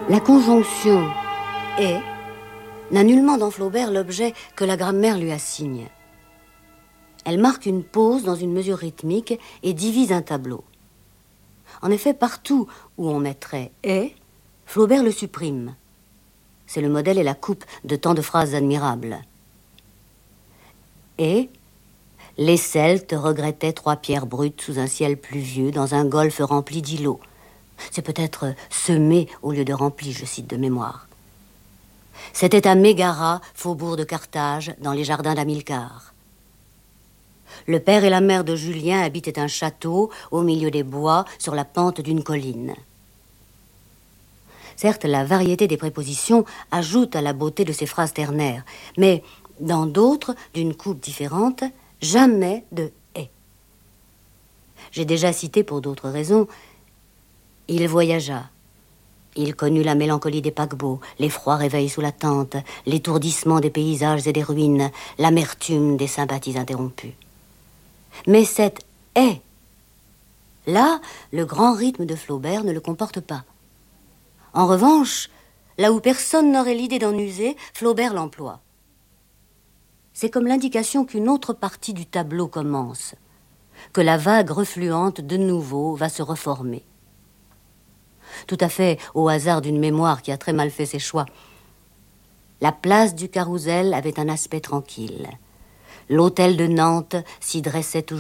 La conjonction « et » n'a nullement dans Flaubert l'objet que la grammaire lui assigne. Elle marque une pause dans une mesure rythmique et divise un tableau. En effet, partout où on mettrait « et », Flaubert le supprime. C'est le modèle et la coupe de tant de phrases admirables. Et les Celtes regrettaient 3 pierres brutes sous un ciel pluvieux dans un golfe rempli d'îlots. C'est peut-être semé au lieu de rempli, je cite de mémoire. C'était à Mégara, faubourg de Carthage, dans les jardins d'Hamilcar. Le père et la mère de Julien habitaient un château au milieu des bois sur la pente d'une colline. Certes, la variété des prépositions ajoute à la beauté de ces phrases ternaires, mais dans d'autres, d'une coupe différente, jamais de « et ». J'ai déjà cité pour d'autres raisons. Il voyagea. Il connut la mélancolie des paquebots, les froids réveils sous la tente, l'étourdissement des paysages et des ruines, l'amertume des sympathies interrompues. Mais cette « est », là, le grand rythme de Flaubert ne le comporte pas. En revanche, là où personne n'aurait l'idée d'en user, Flaubert l'emploie. C'est comme l'indication qu'une autre partie du tableau commence, que la vague refluente de nouveau va se reformer. Tout à fait au hasard d'une mémoire qui a très mal fait ses choix. La place du Carrousel avait un aspect tranquille. L'hôtel de Nantes s'y dressait toujours